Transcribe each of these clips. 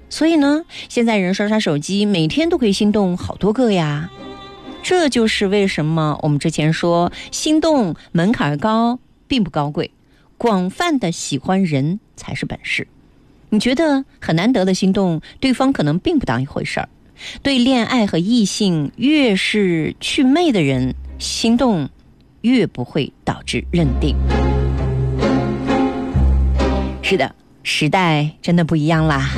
所以呢，现在人刷刷手机，每天都可以心动好多个呀。这就是为什么我们之前说心动门槛高并不高贵，广泛的喜欢人才是本事。你觉得很难得的心动，对方可能并不当一回事儿。对恋爱和异性越是祛魅的人，心动越不会导致认定。是的，时代真的不一样啦。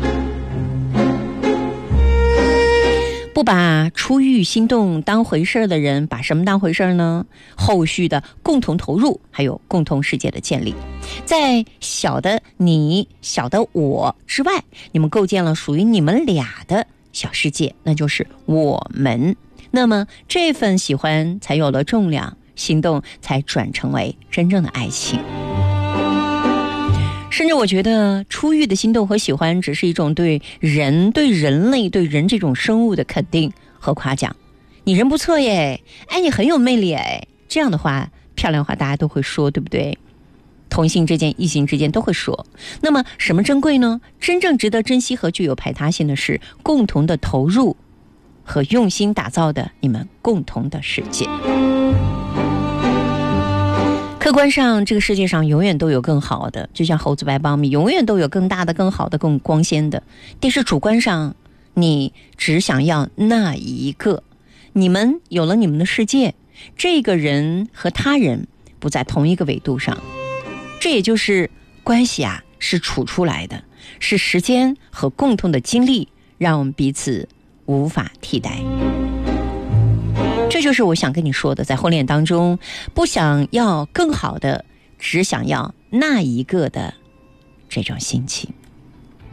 不把初遇心动当回事的人，把什么当回事呢？后续的共同投入，还有共同世界的建立。在小的你、小的我之外，你们构建了属于你们俩的小世界，那就是我们。那么这份喜欢才有了重量，心动才转成为真正的爱情。甚至我觉得初遇的心动和喜欢只是一种对人、对人类、对人这种生物的肯定和夸奖。你人不错耶，哎，你很有魅力哎，这样的话，漂亮话大家都会说，对不对？同性之间、异性之间都会说。那么什么珍贵呢？真正值得珍惜和具有排他性的是共同的投入和用心打造的你们共同的世界。客观上，这个世界上永远都有更好的，就像猴子白苞米，永远都有更大的、更好的、更光鲜的。但是主观上，你只想要那一个。你们有了你们的世界，这个人和他人不在同一个纬度上。这也就是关系啊，是处出来的，是时间和共同的经历让我们彼此无法替代。这就是我想跟你说的，在婚恋当中，不想要更好的，只想要那一个的这种心情。